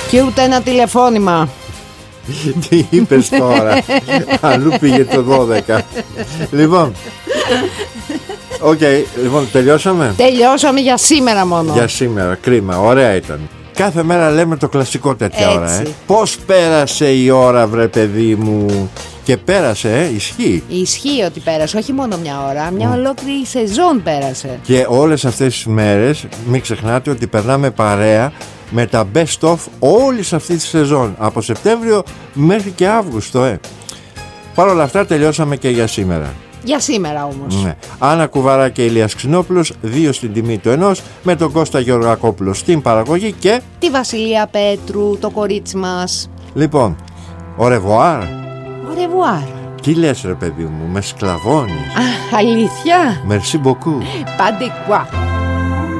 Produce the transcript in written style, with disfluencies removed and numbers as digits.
Και ούτε ένα τηλεφώνημα. Τι είπες τώρα? Αλλού πήγε το 12. Λοιπόν, λοιπόν, τελειώσαμε. Τελειώσαμε για σήμερα μόνο. Για σήμερα, κρίμα, ωραία ήταν. Κάθε μέρα λέμε το κλασικό τέτοια ώρα. Πώς πέρασε η ώρα, βρε παιδί μου? Και πέρασε, ισχύει. Ισχύει ότι πέρασε, όχι μόνο μια ώρα, μια ολόκληρη σεζόν πέρασε. Και όλες αυτές τις μέρες μην ξεχνάτε ότι περνάμε παρέα με τα best of όλης αυτής της σεζόν, από Σεπτέμβριο μέχρι και Αύγουστο. Παρ' όλα αυτά τελειώσαμε και για σήμερα. Για σήμερα όμως. Ναι. Άννα Κουβαρά και Ηλίας Ξινόπουλος, 2 στην τιμή του ενός, με τον Κώστα Γεωργακόπουλο στην παραγωγή και τη Βασιλεία Πέτρου, το κορίτσι μας. Λοιπόν, au revoir. Au revoir. Τι λες ρε παιδί μου, με σκλαβώνεις? Αλήθεια? Merci beaucoup. Pas de quoi.